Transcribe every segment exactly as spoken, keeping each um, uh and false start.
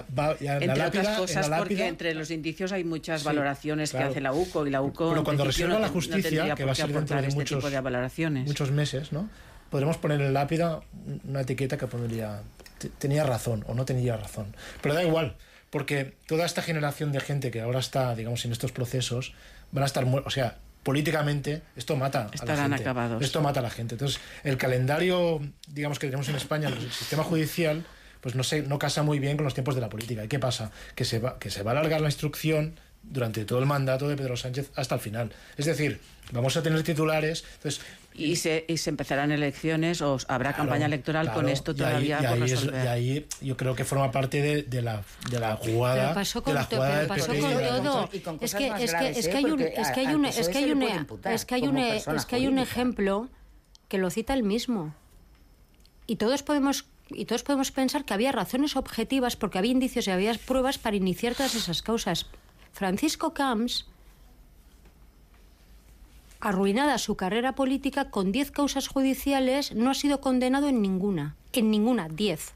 va ya en entre la lápida, otras cosas, en la lápida, porque entre los indicios hay muchas sí, valoraciones claro. que hace la U C O, y la U C O pero cuando resuelva no, la justicia, no que va a ser dentro de este muchos, tipo de valoraciones. muchos meses, ¿no? Podremos poner en lápida una etiqueta que pondría tenía razón o no tenía razón. Pero da igual, porque toda esta generación de gente que ahora está, digamos, en estos procesos, van a estar muertos. O sea, políticamente esto mata Estarán a la gente. acabados. Esto mata a la gente. Entonces, el calendario, digamos, que tenemos en España, el sistema judicial, pues no sé, no casa muy bien con los tiempos de la política. ¿Y qué pasa? Que se va, que se va a alargar la instrucción durante todo el mandato de Pedro Sánchez hasta el final. Es decir, vamos a tener titulares. Entonces, y, se, y se empezarán elecciones o habrá claro, campaña electoral claro, con esto y ahí, todavía y por ahí resolver. Es, y ahí yo creo que forma parte de, de, la, de la jugada, pero pasó con, de la jugada pero pasó del con P P. todo. Y con Es cosas que más es que graves, es ¿eh? que hay un Porque es que hay al un P S O E es que se hay le un puede imputar es que hay como un persona es que hay un jurídica. ejemplo que lo cita él mismo. Y todos podemos y todos podemos pensar que había razones objetivas porque había indicios y había pruebas para iniciar todas esas causas. Francisco Camps, arruinada su carrera política con diez causas judiciales, no ha sido condenado en ninguna, en ninguna, diez.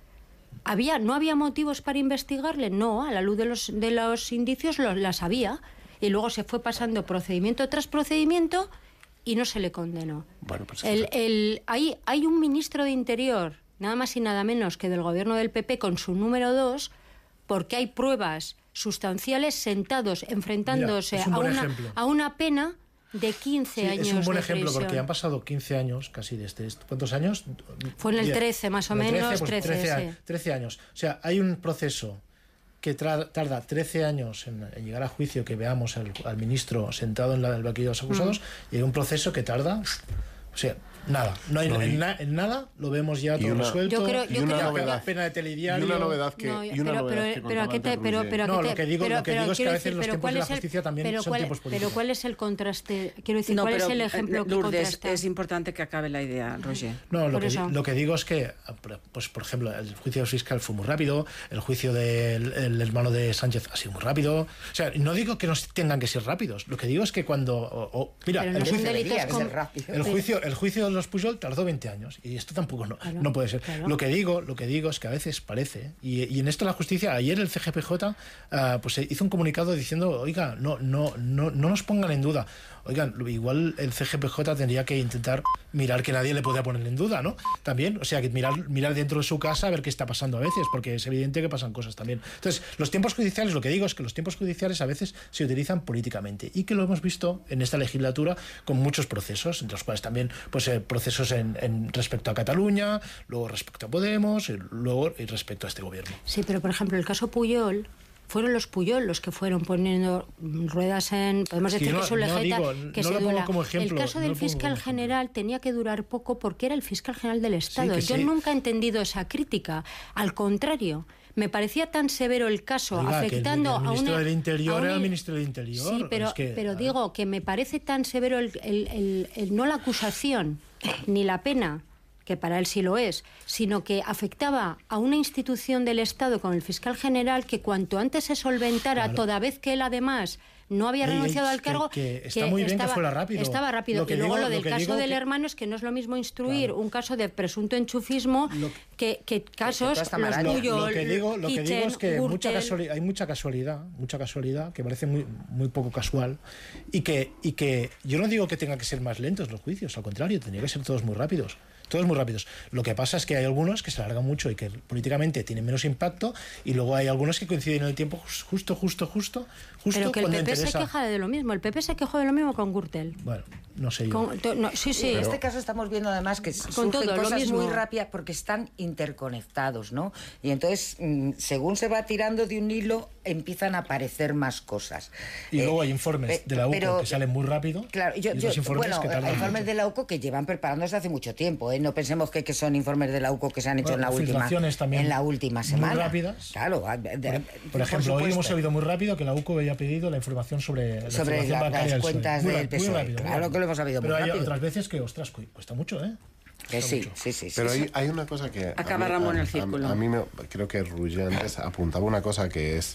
¿Había, ¿No había motivos para investigarle? No, a la luz de los, de los indicios lo, las había, y luego se fue pasando procedimiento tras procedimiento y no se le condenó. Bueno, pues el, el, hay, hay un ministro de Interior, nada más y nada menos que del gobierno del P P, con su número dos, porque hay pruebas sustanciales sentados enfrentándose Mira, es un a, buen una, ejemplo. a una pena de quince Sí, años. es un buen de ejemplo prisión. porque han pasado quince años casi desde esto. ¿Cuántos años? Fue en el Diez. trece más o En el menos, pues trece, trece, sí. años, trece años. O sea, hay un proceso que tra- tarda trece años en, en llegar a juicio, que veamos al, al ministro sentado en la, el banquillo de los acusados, mm. y hay un proceso que tarda, o sea, nada, no hay, no, y, en, na, en nada lo vemos ya todo una, resuelto. Yo creo, y yo una creo, novedad, pena de telediario. y una novedad que, no, y una pero, novedad pero, que pero, ¿a qué te, pero, pero, no, ¿a qué te, lo que digo, pero, lo que pero, digo es que a veces decir, los pero tiempos de la ¿cuál es el- justicia también pero son cuál, tiempos políticos. Pero ¿cuál es el contraste? Quiero decir, No, ¿cuál pero, es el ejemplo eh, que Lourdes, contrasta? es importante que acabe la idea, Roger. No, lo Por que, eso. lo que digo es que, pues por ejemplo, el juicio fiscal fue muy rápido, el juicio del el hermano de Sánchez ha sido muy rápido. O sea, no digo que no tengan que ser rápidos, lo que digo es que cuando... O, o, mira, Pero no el, son juicio, delitos debería con- ser rápido. el, juicio, el juicio de los Pujol tardó veinte años y esto tampoco no, Claro, no puede ser. claro. Lo que digo lo que digo es que a veces parece, y, y en esto la justicia, ayer el C G P J uh, pues hizo un comunicado diciendo, oiga, no, no, no, no nos pongan en duda. Oigan, igual el C G P J tendría que intentar mirar que nadie le pueda poner en duda, ¿no? También, o sea, que mirar, mirar dentro de su casa a ver qué está pasando a veces, porque es evidente que pasan cosas también. Entonces, los tiempos judiciales, lo que digo es que los tiempos judiciales a veces se utilizan políticamente y que lo hemos visto en esta legislatura con muchos procesos, entre los cuales también pues eh, procesos en, en respecto a Cataluña, luego respecto a Podemos, y luego y respecto a este gobierno. Sí, pero por ejemplo, el caso Pujol, fueron los Pujol los que fueron poniendo ruedas en... Podemos Es que decir no- que su no lejeta, digo, que no se lo pongo duela. como ejemplo, El caso no del lo pongo fiscal como ejemplo. general tenía que durar poco porque era el fiscal general del Estado. que Yo sí. nunca he entendido esa crítica. Al contrario, me parecía tan severo el caso, Oiga, que el- afectando el a ministro una... del Interior a una- era el ministro del Interior. Sí, pero, Es que, pero a ver. digo que me parece tan severo el, el- el- el- no la acusación ni la pena, que para él sí lo es, sino que afectaba a una institución del Estado con el fiscal general que cuanto antes se solventara, Claro. toda vez que él además no había Ey, renunciado ey, al cargo, que- que está muy bien que estaba, fuera rápido. estaba rápido. Lo que y luego digo- lo del lo que caso digo del que- hermano es que no es lo mismo instruir Claro. un caso de presunto enchufismo Lo- que, que casos toda esta los maraña. Pujol, Lo que digo, lo que digo Kitchen, es que mucha Gürtel. casuali- hay mucha casualidad, mucha casualidad, que parece muy, muy poco casual, y que, y que yo no digo que tengan que ser más lentos los juicios, al contrario, tendría que ser todos muy rápidos. Todos muy rápidos. Lo que pasa es que hay algunos que se alargan mucho y que políticamente tienen menos impacto, y luego hay algunos que coinciden en el tiempo justo, justo, justo, justo Pero que el cuando P P interesa. se queja de lo mismo. El P P se quejó de lo mismo con Gürtel. Bueno, no sé yo. Con- to- no, sí, sí. En este caso estamos viendo además que surgen todo, lo cosas mismo. muy rápidas porque están interconectados, ¿no? Y entonces, mm, según se va tirando de un hilo, empiezan a aparecer más cosas. Y Eh, luego hay informes pe- de la U C O pero- que salen muy rápido. Claro, yo, y yo, otros informes bueno, que tardan hay informes mucho. de la U C O que llevan preparándose hace mucho tiempo, ¿eh? No pensemos que, que son informes de la U C O que se han hecho Bueno, en la última filtraciones también en la última muy semana. rápidas. Claro, a- de- Por, de- por ejemplo, hoy supuesto. hemos sabido muy rápido que la U C O había pedido la información sobre la Sobre información la- bancaria las del P S O E. cuentas Muy del ra- P S O E. muy rápido, muy Claro rápido. que lo hemos sabido muy Pero hay rápido. otras veces que, ostras, cu- cuesta mucho, ¿eh? Que Cuesta sí, mucho. sí, sí, sí. Pero sí. hay, hay una cosa que... a Acaba mí- Ramón a- el círculo. A, a mí me, creo que Rugger antes apuntaba una cosa que es...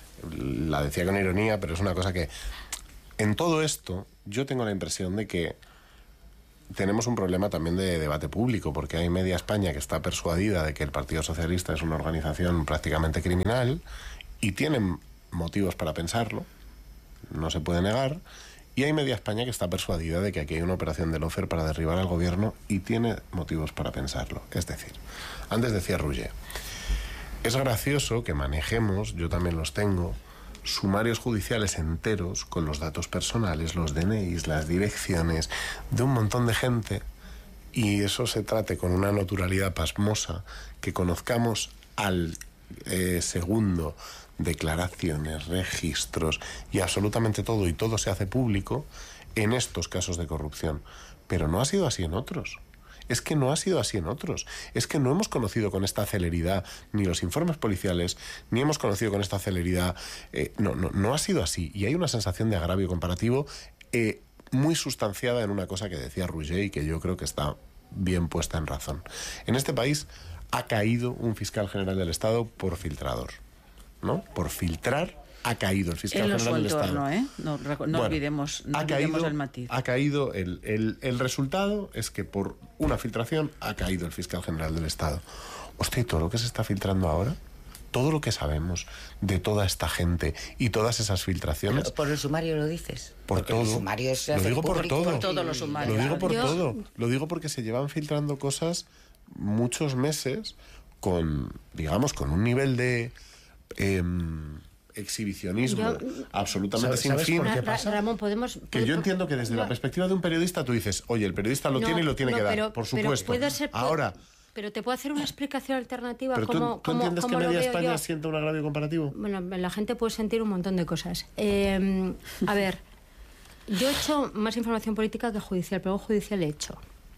La decía con ironía, pero es una cosa que... En todo esto, yo tengo la impresión de que tenemos un problema también de debate público, porque hay media España que está persuadida de que el Partido Socialista es una organización prácticamente criminal y tienen motivos para pensarlo, no se puede negar, y hay media España que está persuadida de que aquí hay una operación de Lofer para derribar al gobierno y tiene motivos para pensarlo. Es decir, antes decía Roger, es gracioso que manejemos, yo también los tengo, sumarios judiciales enteros con los datos personales, los D N Is, las direcciones de un montón de gente, y eso se trate con una naturalidad pasmosa, que conozcamos al eh, segundo declaraciones, registros y absolutamente todo, y todo se hace público en estos casos de corrupción. Pero no ha sido así en otros. Es que no ha sido así en otros. Es que no hemos conocido con esta celeridad ni los informes policiales, ni hemos conocido con esta celeridad... Eh, no, no, no ha sido así. Y hay una sensación de agravio comparativo eh, muy sustanciada en una cosa que decía Roger y que yo creo que está bien puesta en razón. En este país ha caído un fiscal general del Estado por filtrador, ¿no? Por filtrar ha caído el fiscal en general del entorno, Estado. ¿eh? No, no bueno, olvidemos, no ha olvidemos caído, el matiz. Ha caído, el, el, el resultado es que por una filtración ha caído el fiscal general del Estado. Hostia, y todo lo que se está filtrando ahora, todo lo que sabemos de toda esta gente y todas esas filtraciones... Pero por el sumario lo dices. Por porque todo. El sumario se lo hace digo por público todo. Por todos los sumarios. Lo digo por Yo- todo. Lo digo porque se llevan filtrando cosas muchos meses con, digamos, con un nivel de... Eh, exhibicionismo Yo- absolutamente ¿Sabes- sin sabes fin. por qué Ra- Ra- pasa? Ramón, podemos... Que yo entiendo que desde no, la perspectiva de un periodista tú dices, oye, el periodista lo no, tiene y lo tiene no, que dar, pero- por pero supuesto. puede ser- Ahora, Pero te puedo hacer una explicación alternativa. ¿pero tú, como, tú como- entiendes que como lo media veo España yo. siente un agravio comparativo? Bueno, la gente puede sentir un montón de cosas. Eh, a ver, yo he hecho más información política que judicial, pero judicial he hecho.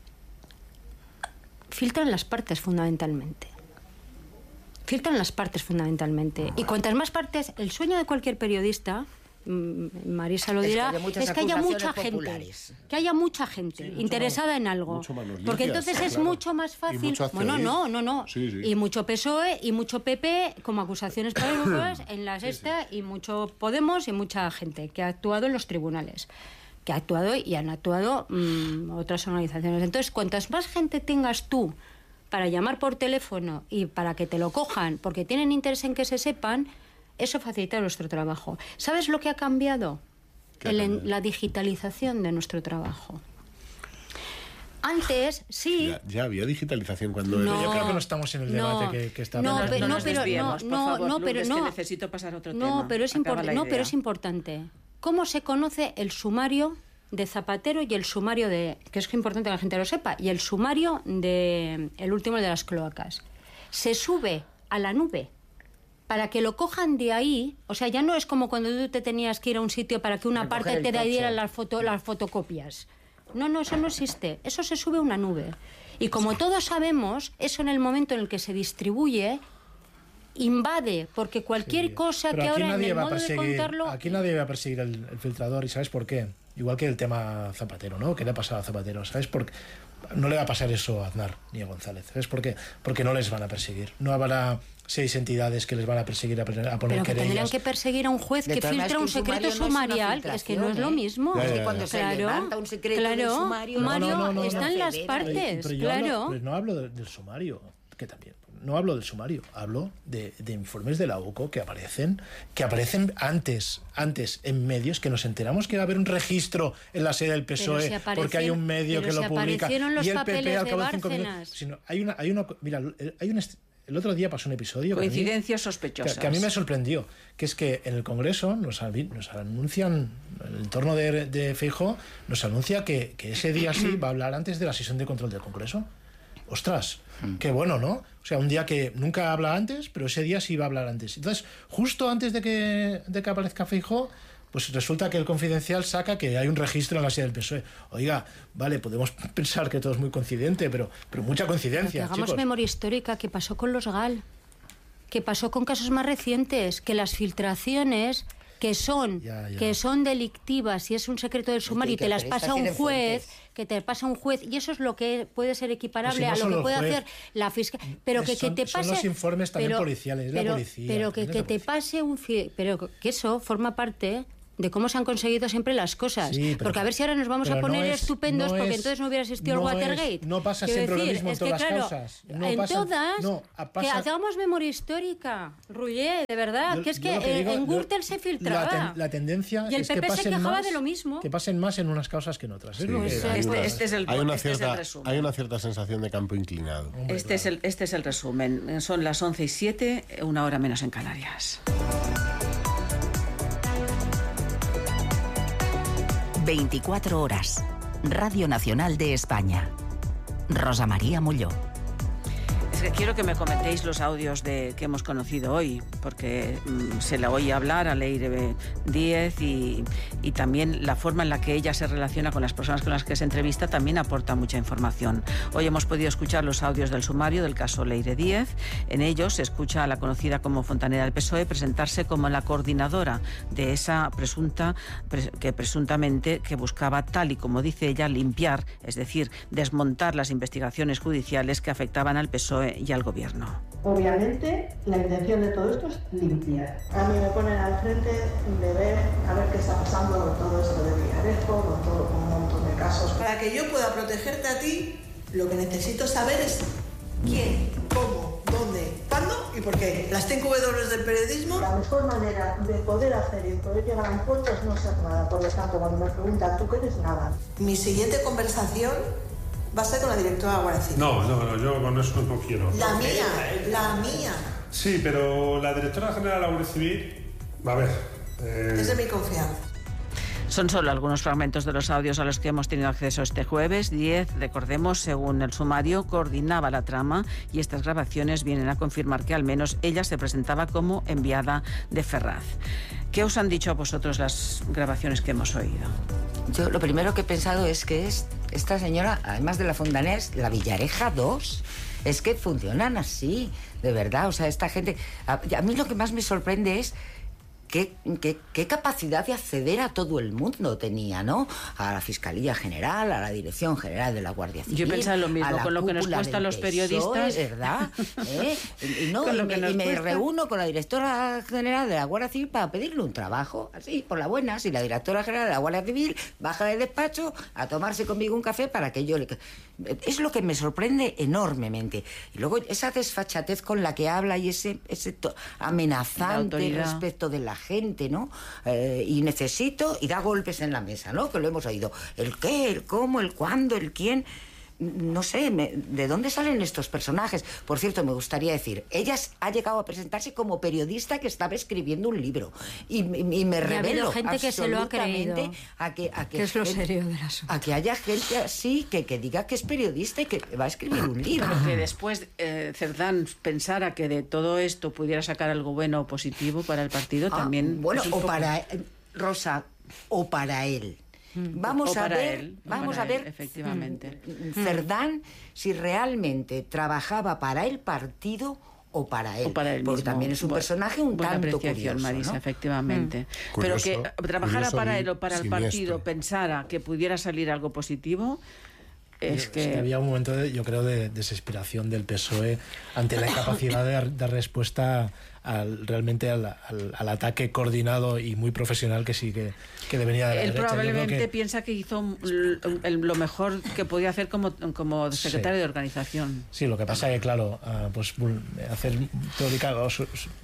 Filtran las partes fundamentalmente. Filtran las partes fundamentalmente. Y cuantas más partes, el sueño de cualquier periodista, mm, Marisa lo Es que dirá, haya muchas es que haya mucha acusaciones gente, populares. que haya mucha gente interesada en algo. mucho manos Porque limpias, entonces es claro. mucho más Y fácil. mucho Bueno, hacer no, ir. no, no. Sí, sí. Y mucho P S O E y mucho P P como acusaciones públicas en la sexta y mucho Podemos y mucha gente que ha actuado en los tribunales, que ha actuado y han actuado mmm, otras organizaciones. Entonces, cuantas más gente tengas tú para llamar por teléfono y para que te lo cojan, porque tienen interés en que se sepan, eso facilita nuestro trabajo. ¿Sabes lo que ha cambiado? ¿Qué ha El- cambiado? la digitalización de nuestro trabajo. Antes, sí... Ya, ya había digitalización cuando... No. Yo creo que no estamos en el No, debate que, que está no, planteando. pero- no no, nos pero- desviemos, no, por no, favor, no, pero Lourdes, que no. necesito pasar a otro No, tema. pero es Acaba importante. la No, idea. pero es importante. ¿Cómo se conoce el sumario de Zapatero y el sumario de, que es importante que la gente lo sepa, y el sumario de el último de las cloacas? Se sube a la nube para que lo cojan de ahí. O sea, ya no es como cuando tú te tenías que ir a un sitio para que una Recoger parte el te tocho. diera las foto, las fotocopias. No, no, eso no existe. Eso se sube a una nube. Y como todos sabemos, eso en el momento en el que se distribuye invade, porque cualquier Sí. cosa Pero que aquí ahora en nadie el va a modo de perseguir, contarlo... Aquí nadie va a perseguir el, el filtrador, y ¿sabes por qué? Igual que el tema Zapatero, ¿no? ¿Qué le ha pasado a Zapatero? ¿Sabes por qué? No le va a pasar eso a Aznar ni a González. ¿Sabes por qué? Porque no les van a perseguir. No habrá seis entidades que les van a perseguir a, poner- a poner Pero que tendrían querellas. que perseguir a un juez De que todas maneras, filtra que un un secreto sumario no es una sumarial, es que no es lo filtración, ¿eh? mismo. Ya, ya, Es que ya. cuando se levanta un secreto claro, del sumario... Mario, No, no, no, no, están no. las Pero- partes, Pero yo claro. hablo, pero no hablo de- del sumario, que también. No hablo del sumario, hablo de, de informes de la U C O que aparecen, que aparecen antes, antes en medios, que nos enteramos que va a haber un registro en la sede del P S O E, Pero si aparecieron- porque hay un medio pero que lo si publica. aparecieron los Y el P P papeles al de cabo de cinco Bárcenas. minutos. Sino, hay una, hay una, mira, hay un est- el otro día pasó un episodio. que a mí- Coincidencias que, sospechosas. que a mí me sorprendió, que es que en el Congreso nos, avi- nos anuncian, en el entorno de, de Feijóo, nos anuncia que, que ese día sí va a hablar antes de la sesión de control del Congreso. Ostras, qué bueno, ¿no? O sea, un día que nunca habla antes, pero ese día sí va a hablar antes. Entonces, justo antes de que, de que aparezca Feijóo, pues resulta que el Confidencial saca que hay un registro en la sede del P S O E. Oiga, vale, podemos pensar que todo es muy coincidente, pero, pero mucha Pero que coincidencia, hagamos chicos. memoria histórica, que pasó con los GAL, que pasó con casos más recientes, que las filtraciones que son Ya, ya. que son delictivas y es un secreto del sumario y que te las el pasa periodista un tiene juez, fuentes. que te pasa un juez, y eso es lo que puede ser equiparable Pues si no a lo solo que el puede juez. hacer la fiscal, pero que, Son- que te son pase los informes también pero- policiales, es la pero- policía, pero que, también es que la te policía. pase un fi- pero que eso forma parte de cómo se han conseguido siempre las cosas. Sí, pero, porque a ver si ahora nos vamos a poner no es, estupendos no porque es, entonces no hubiera existido no el Watergate. Es, no pasa Quiero siempre decir, lo mismo en todas que, claro, las causas. No en pasa, todas, no, pasa, que hagamos memoria histórica, Ruller, de verdad, yo, que es que, que digo, en Gürtel se filtraba. La, ten, la tendencia y el es P P que pasen se quejaba más, de lo mismo. Que pasen más en unas causas que en otras. Sí, ¿eh? pues, este, este, este es el, hay, una este cierta, es el resumen. hay una cierta sensación de campo inclinado. Hombre, este, claro. es el, este es el resumen. Son las once y siete, una hora menos en Canarias. veinticuatro horas. Radio Nacional de España. Rosa María Molló. Es que quiero que me comentéis los audios de, que hemos conocido hoy, porque mmm, se la oye hablar a Leire Díez y, y también la forma en la que ella se relaciona con las personas con las que se entrevista también aporta mucha información. Hoy hemos podido escuchar los audios del sumario del caso Leire Díez. En ellos se escucha a la conocida como fontanera del P S O E presentarse como la coordinadora de esa presunta, pres, que presuntamente que buscaba, tal y como dice ella, limpiar, es decir, desmontar las investigaciones judiciales que afectaban al P S O E y al gobierno. Obviamente, la intención de todo esto es limpiar. A mí me ponen al frente de ver a ver qué está pasando con todo esto de Villarejo, con todo con un montón de casos. Para que yo pueda protegerte a ti, lo que necesito saber es quién, cómo, dónde, cuándo y por qué. Las cinco W del periodismo. La mejor manera de poder hacer y poder llegar a un puerto es no ser nada. Por lo tanto, cuando me preguntan, ¿tú qué eres? Nada. Mi siguiente conversación va a ser con la directora de la Guardia Civil. No, no, no, yo con eso no quiero. La mía, la mía. Sí, pero la directora general de la Guardia Civil, a ver... Eh... Es de mi confianza. Son solo algunos fragmentos de los audios a los que hemos tenido acceso este jueves. Díez, recordemos, según el sumario, coordinaba la trama y estas grabaciones vienen a confirmar que al menos ella se presentaba como enviada de Ferraz. ¿Qué os han dicho a vosotros las grabaciones que hemos oído? Yo lo primero que he pensado es que es esta señora, además de la fontanera, es la Villareja dos. Es que funcionan así, de verdad. O sea, esta gente... A, a mí lo que más me sorprende es Qué, qué, qué capacidad de acceder a todo el mundo tenía, ¿no? A la Fiscalía General, a la Dirección General de la Guardia Civil. Yo pensaba lo mismo, con lo que nos cuesta a los periodistas. P S O E, ¿verdad? ¿Eh? Y, no, y me, y me reúno con la Directora General de la Guardia Civil para pedirle un trabajo, así, por la buena. Si la Directora General de la Guardia Civil baja del despacho a tomarse conmigo un café para que yo le... Es lo que me sorprende enormemente. Y luego esa desfachatez con la que habla y ese, ese to- amenazante respecto de la gente, ¿no? Eh, y necesito, y da golpes en la mesa, ¿no? Que lo hemos oído. El qué, el cómo, el cuándo, el quién. No sé, me, ¿de dónde salen estos personajes? Por cierto, me gustaría decir, ella ha llegado a presentarse como periodista que estaba escribiendo un libro. Y, y, y me revelo gente que se lo ha creído. A que, a que, que es lo gente, serio del asunto. A que haya gente así que, que diga que es periodista y que va a escribir un libro. Pero que después eh, Cerdán pensara que de todo esto pudiera sacar algo bueno o positivo para el partido, ah, también... Bueno, o poco... para... Eh, Rosa, o para él. Vamos o a para ver, él, vamos para a ver, él, efectivamente. Cerdán, si realmente trabajaba para el partido o para él, o para él porque mismo. también es un Bu- personaje un buena tanto apreciación, curioso, Marisa, ¿no? efectivamente. Mm. Pero Curioso, que trabajara curioso para y él o para el siniestro. partido, pensara que pudiera salir algo positivo, es Es que... que había un momento, de, yo creo, de desesperación del P S O E ante la incapacidad de dar respuesta al, realmente al, al, al ataque coordinado y muy profesional que sí que, que devenía de la Él derecha. probablemente que... piensa que hizo l- el- lo mejor que podía hacer como, como secretario Sí. de organización. Sí, lo que pasa es que, claro, uh, pues hacer teórica, o su, su,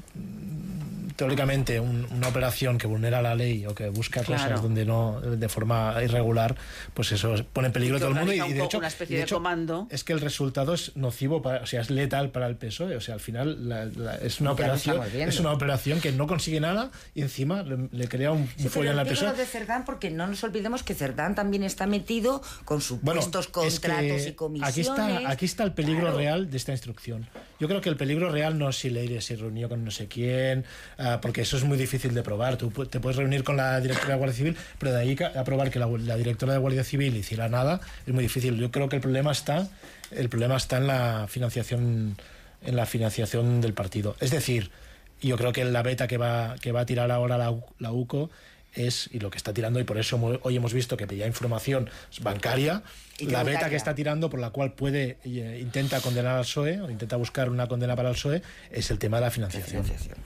teóricamente un, una operación que vulnera la ley o que busca Claro. cosas donde no, de forma irregular, pues eso pone en peligro a Y que todo el mundo. Y, organiza y de un hecho, poco una especie de de hecho, comando. es que el resultado es nocivo, para, o sea, es letal para el P S O E. O sea, al final la, la, es una Ya lo operación estamos viendo. es una operación que no consigue nada y encima le, le crea un Sí, follón pero al P S O digo E. lo de Cerdán porque no nos olvidemos que Cerdán también está metido con supuestos Bueno, es contratos que y comisiones. Aquí está, aquí está el peligro Claro. real de esta instrucción. Yo creo que el peligro real no es si Leire se reunió con no sé quién, uh, porque eso es muy difícil de probar. Tú te puedes reunir con la directora de Guardia Civil, pero de ahí a probar que la, la directora de Guardia Civil hiciera nada es muy difícil. Yo creo que el problema está, el problema está en la financiación, en la financiación del partido. Es decir, yo creo que la beta que va, que va a tirar ahora la, la U C O es, y lo que está tirando, y por eso hoy hemos visto que pedía información bancaria, Y la beta bancaria. que está tirando, por la cual puede eh, intenta condenar al P S O E, o intenta buscar una condena para el P S O E, es el tema de la financiación. financiación.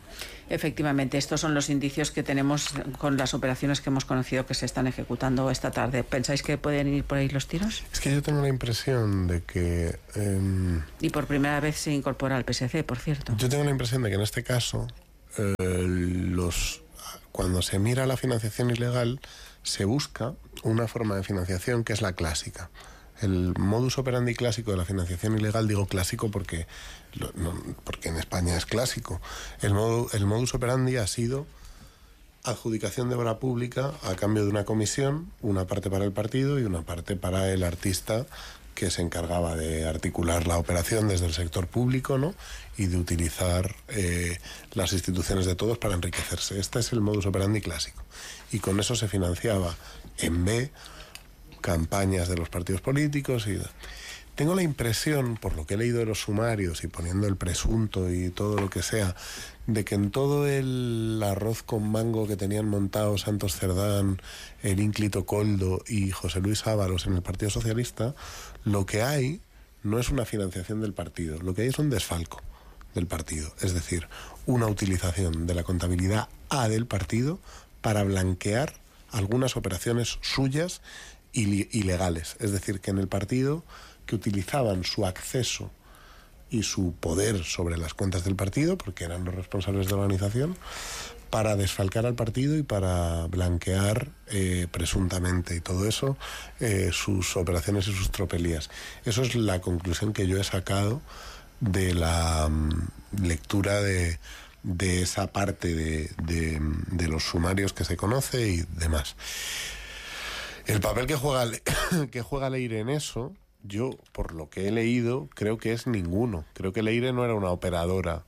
Efectivamente, estos son los indicios que tenemos con las operaciones que hemos conocido que se están ejecutando esta tarde. ¿Pensáis que pueden ir por ahí los tiros? Es que yo tengo la impresión de que... Eh, y por primera vez se incorpora al P S C, por cierto. Yo tengo la impresión de que en este caso, eh, los, cuando se mira la financiación ilegal, se busca una forma de financiación que es la clásica. El modus operandi clásico de la financiación ilegal, digo clásico porque, no, porque en España es clásico. El, modo, el modus operandi ha sido adjudicación de obra pública a cambio de una comisión, una parte para el partido y una parte para el artista que se encargaba de articular la operación desde el sector público, ¿no? Y de utilizar eh, las instituciones de todos para enriquecerse. Este es el modus operandi clásico. Y con eso se financiaba en B campañas de los partidos políticos. Y tengo la impresión, por lo que he leído de los sumarios y poniendo el presunto y todo lo que sea, de que en todo el arroz con mango que tenían montado Santos Cerdán, el ínclito Coldo y José Luis Ábalos en el Partido Socialista, lo que hay no es una financiación del partido, lo que hay es un desfalco del partido, es decir, una utilización de la contabilidad A del partido para blanquear algunas operaciones suyas ilegales, es decir, que en el partido que utilizaban su acceso y su poder sobre las cuentas del partido, porque eran los responsables de la organización, para desfalcar al partido y para blanquear eh, presuntamente y todo eso, eh, sus operaciones y sus tropelías. Eso es la conclusión que yo he sacado de la um, lectura de, de esa parte de, de, de los sumarios que se conoce y demás. El papel que juega, que juega Leire en eso, yo, por lo que he leído, creo que es ninguno. Creo que Leire no era una operadora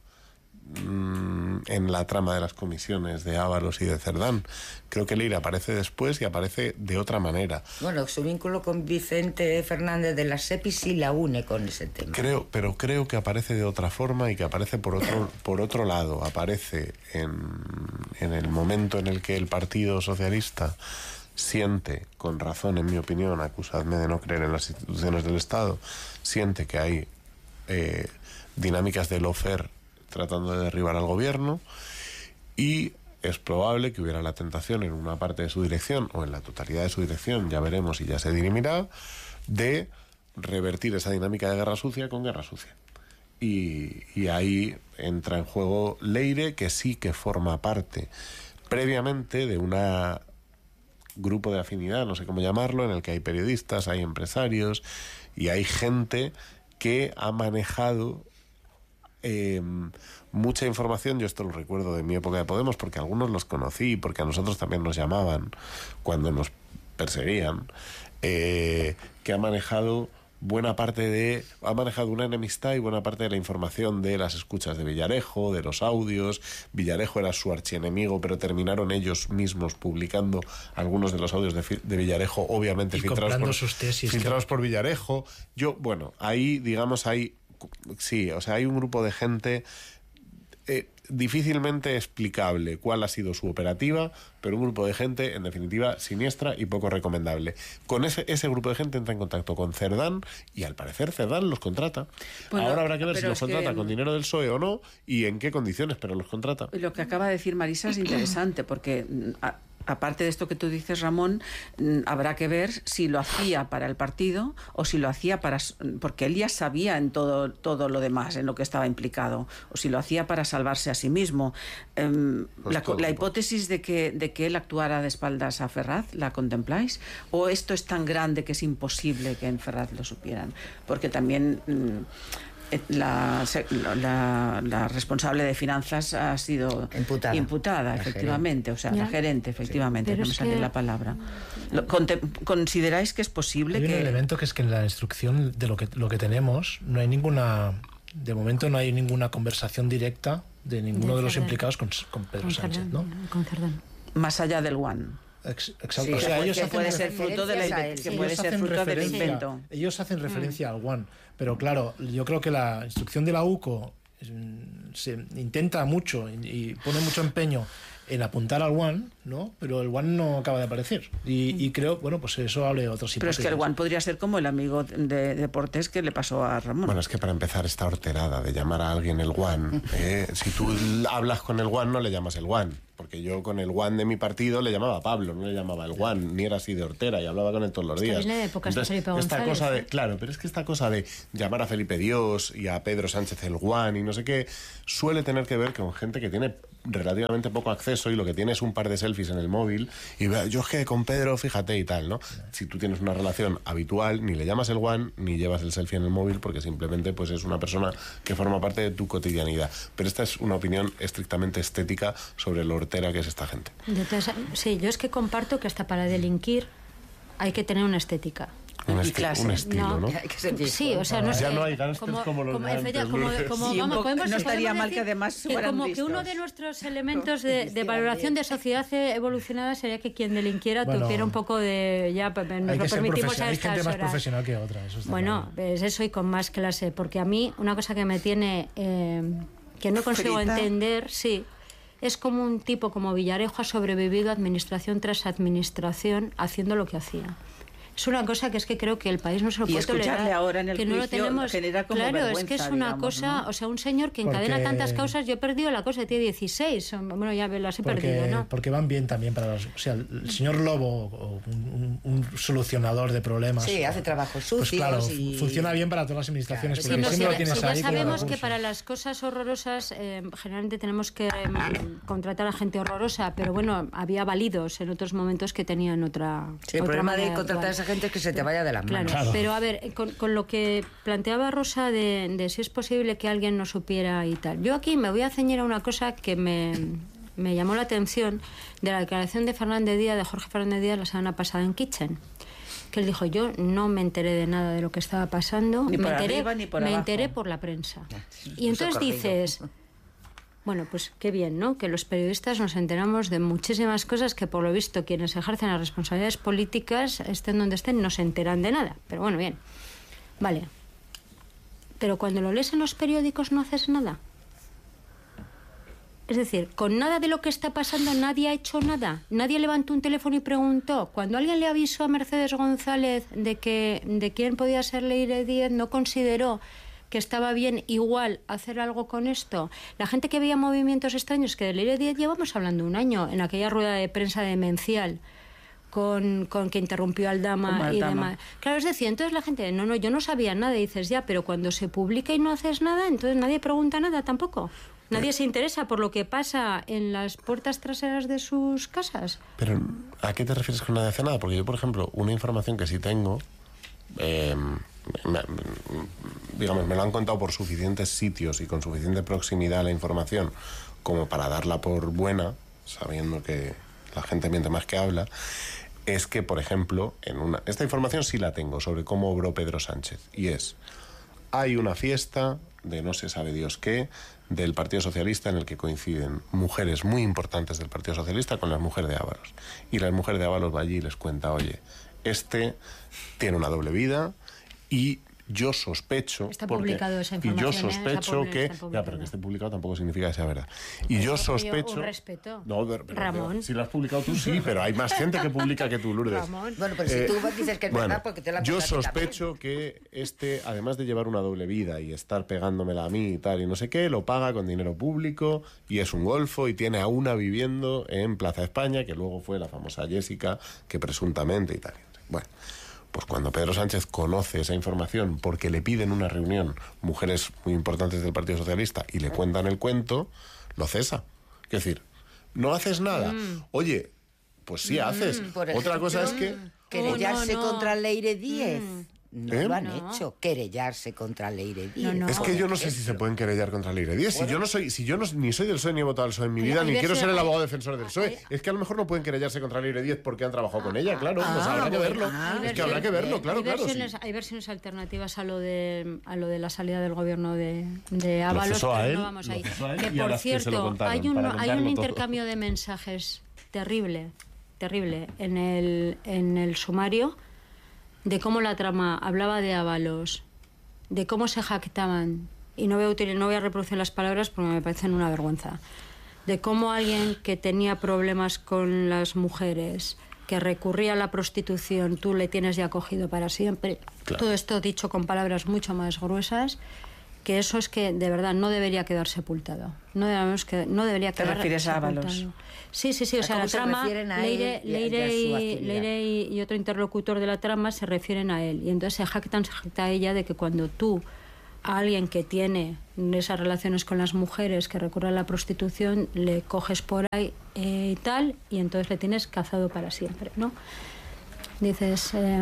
mmm, en la trama de las comisiones de Ábalos y de Cerdán. Creo que Leire aparece después y aparece de otra manera. Bueno, su vínculo con Vicente Fernández de la SEPI sí la une con ese tema. Creo, pero creo que aparece de otra forma y que aparece por otro, por otro lado. Aparece en, en el momento en el que el Partido Socialista siente, con razón en mi opinión, acusadme de no creer en las instituciones del Estado, siente que hay eh, dinámicas de lawfare tratando de derribar al gobierno, y es probable que hubiera la tentación en una parte de su dirección o en la totalidad de su dirección, ya veremos y ya se dirimirá, de revertir esa dinámica de guerra sucia con guerra sucia. Y, y ahí entra en juego Leire, que sí que forma parte previamente de una grupo de afinidad, no sé cómo llamarlo, en el que hay periodistas, hay empresarios y hay gente que ha manejado eh, mucha información. Yo esto lo recuerdo de mi época de Podemos, porque algunos los conocí, porque a nosotros también nos llamaban cuando nos perseguían, eh, que ha manejado buena parte de... ha manejado una enemistad y buena parte de la información de las escuchas de Villarejo, de los audios. Villarejo era su archienemigo, pero terminaron ellos mismos publicando algunos de los audios de, de Villarejo, obviamente y filtrados, por, sus tesis, filtrados que... por Villarejo. Yo, bueno, ahí, digamos, hay... sí, o sea, hay un grupo de gente... Eh, difícilmente explicable cuál ha sido su operativa, pero un grupo de gente, en definitiva, siniestra y poco recomendable. Con ese, ese grupo de gente entra en contacto con Cerdán y, al parecer, Cerdán los contrata. Bueno, ahora habrá que ver si los contrata que... con dinero del P S O E o no y en qué condiciones, pero los contrata. Lo que acaba de decir Marisa es interesante, porque... A... aparte de esto que tú dices, Ramón, habrá que ver si lo hacía para el partido o si lo hacía para... porque él ya sabía en todo, todo lo demás, en lo que estaba implicado, o si lo hacía para salvarse a sí mismo. Um, pues la, la hipótesis de que, de que él actuara de espaldas a Ferraz, ¿la contempláis? ¿O esto es tan grande que es imposible que en Ferraz lo supieran? Porque también... Um, La, la, la responsable de finanzas ha sido imputada, imputada efectivamente, gerente. o sea, ¿Ya? la gerente, efectivamente, sí. no me sale que... la palabra. Lo, ¿Consideráis que es posible Hay que...? Hay un elemento que es que en la instrucción de lo que, lo que tenemos no hay ninguna... De momento no hay ninguna conversación directa de ninguno de, de los implicados con, con Pedro con Sánchez, ¿no? Con Cerdán. Más allá del One. Exacto. Sí, o sea, ellos que puede ser fruto de la que puede ser fruto del invento. Ellos hacen referencia mm. al One, pero claro, yo creo que la instrucción de la U C O se intenta mucho y pone mucho empeño en apuntar al One, ¿no? Pero el One no acaba de aparecer. Y, y creo, bueno, pues eso hable de otros Pero es que el One podría ser como el amigo de Deportes que le pasó a Ramón. Bueno, es que para empezar esta horterada de llamar a alguien el One, eh, si tú hablas con el One no le llamas el One. Porque yo con el One de mi partido le llamaba Pablo, no le llamaba el One, ni era así de hortera y hablaba con él todos los días. De épocas Entonces, de Felipe González, esta cosa de, ¿eh? claro, pero es que esta cosa de llamar a Felipe Dios y a Pedro Sánchez el One y no sé qué, suele tener que ver con gente que tiene relativamente poco acceso y lo que tiene es un par de selfies en el móvil y yo es que con Pedro, fíjate y tal, ¿no? Si tú tienes una relación habitual, ni le llamas el One ni llevas el selfie en el móvil porque simplemente pues es una persona que forma parte de tu cotidianidad. Pero esta es una opinión estrictamente estética sobre lo hortera que es esta gente. Entonces, sí, yo es que comparto que hasta para delinquir hay que tener una estética. Un, esti un estilo, ¿no? ¿no? Sí, o sea, no ya sé, no hay gángsters como, como los como, antes, como, como, sí, vamos, podemos, no estaría podemos mal que además que como que uno de nuestros elementos de, de valoración de sociedad evolucionada sería que quien delinquiera bueno, tuviera un poco de ya nos lo permitimos a estas horas. Hay gente más profesional que otra, eso está bueno, claro. Es eso y con más clase, porque a mí una cosa que me tiene eh, que no consigo Frita. entender, sí. Es como un tipo como Villarejo ha sobrevivido administración tras administración haciendo lo que hacía. Es una cosa que es que creo que el país no se lo puede tolerar. Y escucharle ahora en el que no lo tenemos. Genera como claro, vergüenza, es que es una digamos, cosa, ¿no? o sea, un señor que encadena porque, tantas causas. Yo he perdido la cosa, tiene dieciséis. Bueno, ya las he porque, perdido, ¿no? Porque van bien también para los. O sea, el señor Lobo, un, un, un solucionador de problemas. Sí, hace trabajos sucios. Pues claro, y... funciona bien para todas las administraciones. Claro, porque sí, siempre no, lo tienes sí, ahí. Ya sabemos que para las cosas horrorosas, eh, generalmente tenemos que eh, contratar a gente horrorosa, pero bueno, había válidos en otros momentos que tenían otra. Sí, el otra problema de contratar actual. a esa gente es que se te vaya de las manos. Claro, pero a ver, con, con lo que planteaba Rosa de, de si es posible que alguien no supiera y tal. Yo aquí me voy a ceñir a una cosa que me, me llamó la atención de la declaración de Fernández Díaz, de Jorge Fernández Díaz, la semana pasada en Kitchen. Que él dijo, yo no me enteré de nada de lo que estaba pasando, ni me, por enteré, arriba, ni por me abajo. enteré por la prensa. Y entonces dices, bueno, pues qué bien, ¿no? Que los periodistas nos enteramos de muchísimas cosas que por lo visto quienes ejercen las responsabilidades políticas, estén donde estén, no se enteran de nada. Pero bueno, bien. Vale. Pero cuando lo lees en los periódicos no haces nada. Es decir, con nada de lo que está pasando nadie ha hecho nada. Nadie levantó un teléfono y preguntó. Cuando alguien le avisó a Mercedes González de que de quién podía ser Leire Díez, no consideró que estaba bien igual hacer algo con esto. La gente que veía movimientos extraños, que de Leire Díez llevamos hablando un año, en aquella rueda de prensa demencial, con, con que interrumpió al Dama y demás. Claro, es decir, entonces la gente, no, no, yo no sabía nada, y dices, ya, pero cuando se publica y no haces nada, entonces nadie pregunta nada tampoco. Nadie se interesa por lo que pasa en las puertas traseras de sus casas. Pero, ¿a qué te refieres con nadie hace nada? Porque yo, por ejemplo, una información que sí tengo... Eh, me, digamos, me lo han contado por suficientes sitios y con suficiente proximidad a la información como para darla por buena, sabiendo que la gente miente más que habla, es que, por ejemplo, en una esta información sí la tengo sobre cómo obró Pedro Sánchez, y es, hay una fiesta de no se sabe Dios qué, del Partido Socialista, en el que coinciden mujeres muy importantes del Partido Socialista con las mujeres de Ábalos, y la mujer de Ábalos va allí y les cuenta, oye, este tiene una doble vida y yo sospecho... Está porque, publicado esa información. Y yo sospecho ¿eh? que... Ya, pero que esté publicado tampoco significa que sea verdad. Y pues yo sospecho... Un respeto. No, pero, pero, Ramón. Pero, si lo has publicado tú, sí, pero hay más gente que publica que tú, Lourdes. Ramón. Bueno, pero si Eh, tú dices que es bueno, verdad, porque te la yo contaste sospecho también. que este, además de llevar una doble vida y estar pegándomela a mí y tal y no sé qué, lo paga con dinero público y es un golfo y tiene a una viviendo en Plaza España, que luego fue la famosa Jessica, que presuntamente y tal. Bueno, pues cuando Pedro Sánchez conoce esa información porque le piden una reunión mujeres muy importantes del Partido Socialista y le cuentan el cuento, lo cesa. Es decir, no haces nada. Mm. Oye, pues sí haces. Mm, por Otra ejemplo, cosa es que... Querellarse Oh, no, no. contra Leire Díez. Mm. No ¿Eh? lo han No. hecho. Querellarse contra Leire Díez. No, no. Es que yo no sé si se pueden querellar contra Leire Díez. Si yo no soy, si yo no, ni soy del P S O E ni he votado al P S O E en mi Hay- vida, hay ni quiero versiones- ser el hay- abogado defensor del P S O E. hay- Es que a lo mejor no pueden querellarse contra Leire Díez porque han trabajado con ella, claro. Pues Ah, habrá que bueno, verlo. ah, Es que habrá que verlo, claro, hay claro. versiones, sí. hay versiones alternativas a lo de a lo de la salida del gobierno de, de Lo Ábalos, cesó a pero él, no vamos lo ahí. cesó a él Que y a por las que se lo cierto, contaron, hay un para hay un contarlo todo. intercambio de mensajes terrible, terrible en el en el sumario de cómo la trama hablaba de Ábalos, de cómo se jactaban, y no voy a util- no voy a reproducir las palabras porque me parecen una vergüenza, de cómo alguien que tenía problemas con las mujeres, que recurría a la prostitución, tú le tienes ya cogido para siempre. Claro. Todo esto dicho con palabras mucho más gruesas, que eso es que de verdad no debería quedar sepultado. No, debemos que, no debería quedar sepultado. ¿Te refieres a Ábalos? Sí, sí, sí. O sea, la trama, Leire, y, Leire, y, Leire y, y otro interlocutor de la trama se refieren a él. Y entonces se jactan, se jacta ella de que cuando tú a alguien que tiene esas relaciones con las mujeres, que recurre a la prostitución, le coges por ahí eh, y tal, y entonces le tienes cazado para siempre, ¿no? Dices... Eh,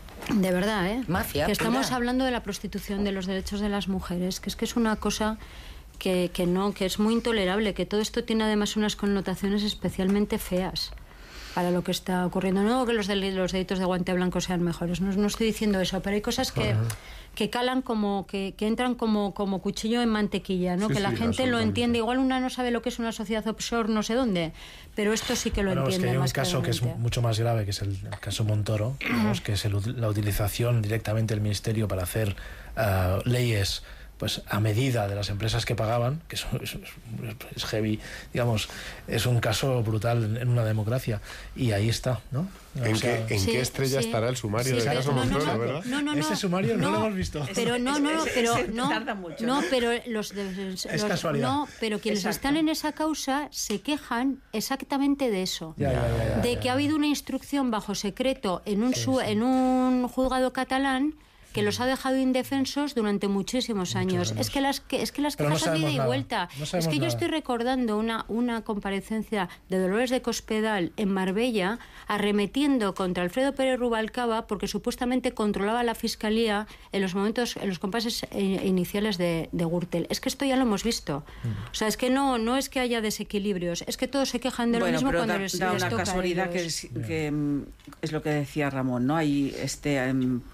de verdad, ¿eh? Mafia, que estamos pura. hablando de la prostitución, de los derechos de las mujeres, que es que es una cosa que, que no, que es muy intolerable, que todo esto tiene además unas connotaciones especialmente feas para lo que está ocurriendo. No que los, de, los delitos de guante blanco sean mejores, no, no estoy diciendo eso, pero hay cosas que, que calan como, que, que entran como, como cuchillo en mantequilla, ¿no? Sí, que la sí, gente lo entiende. Igual una no sabe lo que es una sociedad offshore, no sé dónde, pero esto sí que lo bueno, entiende. Es que hay más un caso que es mucho más grave, que es el, el caso Montoro, digamos, que es el, la utilización directamente del Ministerio para hacer uh, leyes pues a medida de las empresas que pagaban, que eso es, es heavy, digamos, es un caso brutal en, en una democracia, y ahí está, ¿no? ¿En, o sea, qué, ¿en sí, qué estrella sí, estará el sumario sí, del caso no, Montoro, no, no, verdad? No, no, no, ese sumario no, no lo hemos visto. Pero no, no, no, pero no, no, pero los, de, los es casualidad. No, pero quienes Exacto. están en esa causa se quejan exactamente de eso, ya, ya, ya, ya, de ya, que ya. ha habido una instrucción bajo secreto en un sí, su, sí. en un juzgado catalán que los ha dejado indefensos durante muchísimos años. Es que las que es que las quejas han ido y vuelta. No es que yo nada. estoy recordando una una comparecencia de Dolores de Cospedal en Marbella arremetiendo contra Alfredo Pérez Rubalcaba porque supuestamente controlaba la fiscalía en los momentos, en los compases eh, iniciales de, de Gürtel. Es que esto ya lo hemos visto. Mm. O sea, es que no no es que haya desequilibrios, es que todos se quejan de lo bueno, mismo pero cuando da, les, da les una toca casualidad a que es, que es lo que decía Ramón, ¿no? Hay este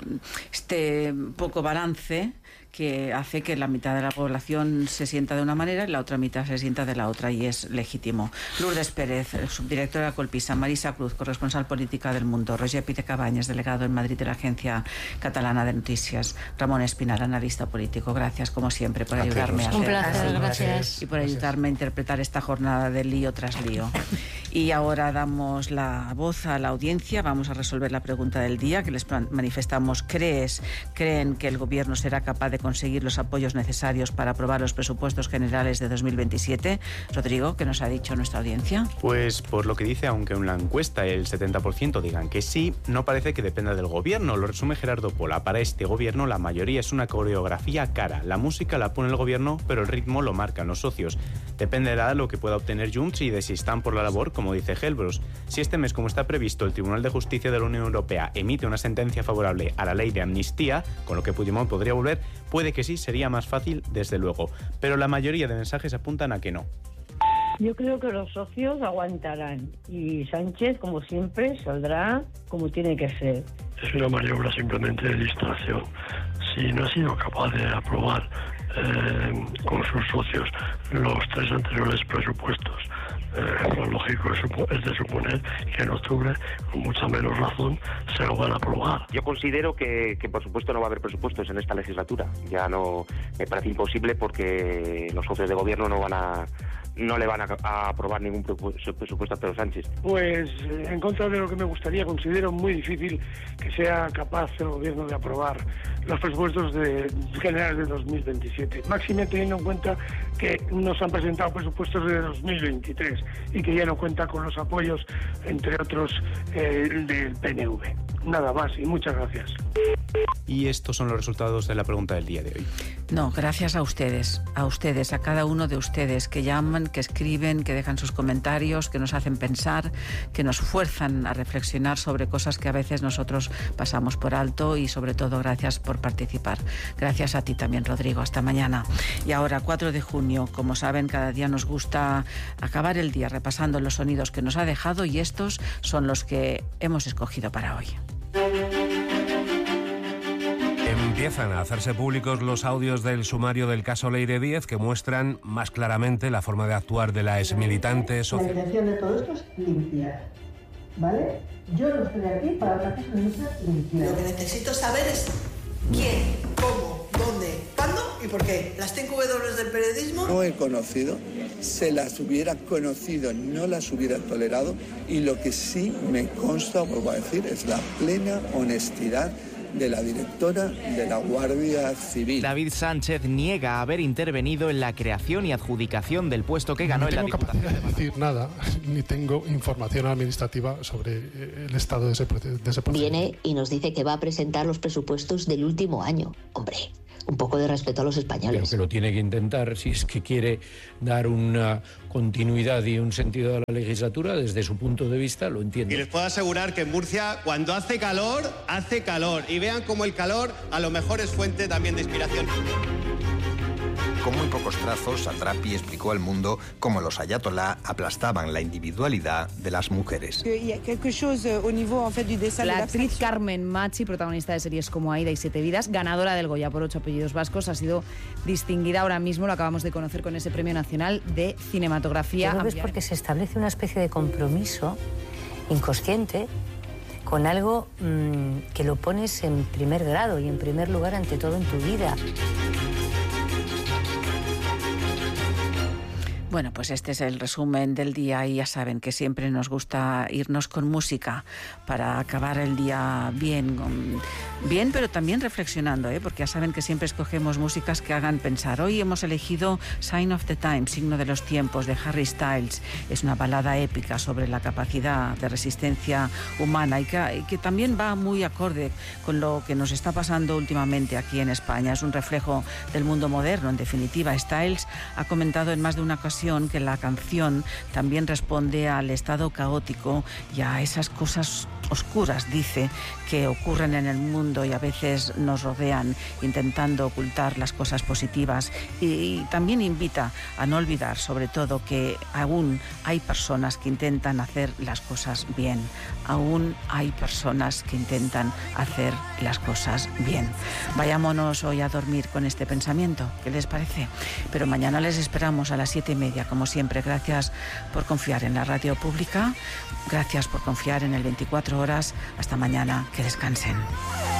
este poco balance que hace que la mitad de la población se sienta de una manera y la otra mitad se sienta de la otra, y es legítimo. Lourdes Pérez, subdirectora Colpisa, Marisa Cruz, corresponsal política del Mundo, Roger Pite Cabañas, delegado en Madrid de la Agencia Catalana de Noticias, Ramón Espinar, analista político. Gracias, como siempre, por ayudarme a Un hacer, placer, gracias. y por ayudarme a interpretar esta jornada de lío tras lío. Y ahora damos la voz a la audiencia. Vamos a resolver la pregunta del día que les manifestamos. ¿Crees, creen que el Gobierno será capaz de conseguir los apoyos necesarios para aprobar los presupuestos generales de dos mil veintisiete? Rodrigo, ¿qué nos ha dicho nuestra audiencia? Pues por lo que dice, aunque en la encuesta el setenta por ciento digan que sí, no parece que dependa del Gobierno. Lo resume Gerardo Pola. Para este Gobierno la mayoría es una coreografía cara. La música la pone el Gobierno, pero el ritmo lo marcan los socios. Dependerá de lo que pueda obtener Junts y de si están por la labor, como dice Gelbros. Si este mes, como está previsto, el Tribunal de Justicia de la Unión Europea emite una sentencia favorable a la ley de amnistía, con lo que Puigdemont podría volver, puede que sí, sería más fácil, desde luego. Pero la mayoría de mensajes apuntan a que no. Yo creo que los socios aguantarán y Sánchez, como siempre, saldrá como tiene que ser. Es una maniobra simplemente de distracción. Si no ha sido capaz de aprobar eh, con sus socios los tres anteriores presupuestos, eh, lo lógico es, es de suponer que en octubre, con mucha menos razón, se lo van a aprobar. Yo considero que, que por supuesto no va a haber presupuestos en esta legislatura. Ya no, me parece imposible porque los socios de gobierno no van a no le van a, a aprobar ningún presupuesto a Pedro Sánchez. Pues en contra de lo que me gustaría, considero muy difícil que sea capaz el gobierno de aprobar los presupuestos de, generales de dos mil veintisiete. Máxime teniendo en cuenta que nos han presentado presupuestos de dos mil veintitrés y que ya no cuenta con los apoyos, entre otros, eh, del P N V. Nada más y muchas gracias. Y estos son los resultados de la pregunta del día de hoy. No, gracias a ustedes, a ustedes, a cada uno de ustedes que llaman, que escriben, que dejan sus comentarios, que nos hacen pensar, que nos fuerzan a reflexionar sobre cosas que a veces nosotros pasamos por alto, y sobre todo gracias por participar. Gracias a ti también, Rodrigo. Hasta mañana. Y ahora, cuatro de junio, como saben, cada día nos gusta acabar el día repasando los sonidos que nos ha dejado, y estos son los que hemos escogido para hoy. Empiezan a hacerse públicos los audios del sumario del caso Leire Díez, que muestran más claramente la forma de actuar de la exmilitante social. La intención de todo esto es limpiar, ¿vale? Yo no estoy aquí para otra cosa que no sea limpiar. Lo que necesito saber es quién, cómo, dónde, cuándo y y por qué? ¿Las cinco W del periodismo? No he conocido, se las hubiera conocido, no las hubiera tolerado, y lo que sí me consta, vuelvo a decir, es la plena honestidad de la directora de la Guardia Civil. David Sánchez niega haber intervenido en la creación y adjudicación del puesto que ganó en la Diputación. No tengo capacidad de decir nada, ni tengo información administrativa sobre el estado de ese, de ese proceso. Viene y nos dice que va a presentar los presupuestos del último año. Hombre, un poco de respeto a los españoles. Pero que lo tiene que intentar si es que quiere dar una continuidad y un sentido a la legislatura, desde su punto de vista, lo entiendo. Y les puedo asegurar que en Murcia, cuando hace calor, hace calor. Y vean cómo el calor a lo mejor es fuente también de inspiración. Con muy pocos trazos, Satrapi explicó al mundo cómo los ayatolá aplastaban la individualidad de las mujeres. La actriz Carmen Machi, protagonista de series como Aida y Siete Vidas, ganadora del Goya por ocho apellidos vascos, ha sido distinguida ahora mismo, lo acabamos de conocer, con ese Premio Nacional de Cinematografía. Yo creo que es porque se establece una especie de compromiso inconsciente con algo mmm, que lo pones en primer grado y en primer lugar ante todo en tu vida. Bueno, pues este es el resumen del día y ya saben que siempre nos gusta irnos con música para acabar el día bien, bien pero también reflexionando, ¿eh? Porque ya saben que siempre escogemos músicas que hagan pensar. Hoy hemos elegido Sign of the Times, Signo de los Tiempos, de Harry Styles. Es una balada épica sobre la capacidad de resistencia humana y que, y que también va muy acorde con lo que nos está pasando últimamente aquí en España. Es un reflejo del mundo moderno, en definitiva. Styles ha comentado en más de una ocasión que la canción también responde al estado caótico y a esas cosas oscuras, dice, que ocurren en el mundo y a veces nos rodean, intentando ocultar las cosas positivas. Y, y también invita a no olvidar, sobre todo, que aún hay personas que intentan hacer las cosas bien. Aún hay personas que intentan hacer las cosas bien. Vayámonos hoy a dormir con este pensamiento. ¿Qué les parece? Pero mañana les esperamos a las siete y media, como siempre. Gracias por confiar en la radio pública. Gracias por confiar en el veinticuatro horas. Hasta mañana. Que descansen.